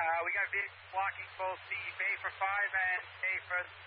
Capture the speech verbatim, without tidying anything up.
Uh, we got vehicles blocking both the bay for five and bay for